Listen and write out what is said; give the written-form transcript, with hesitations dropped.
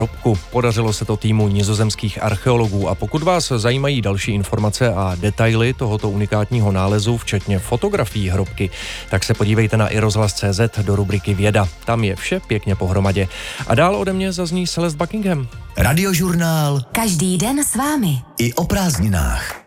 hrobku. Podařilo se to týmu nizozemských archeologů a pokud vás zajímají další informace a detaily tohoto unikátního nálezu, včetně fotografií hrobky, tak se podívejte na iRozhlas.cz do rubriky Věda. Tam je vše pěkně pohromadě. A dál ode mě zazní Celeste Buckingham. Radiožurnál. Každý den s vámi. I o prázdninách.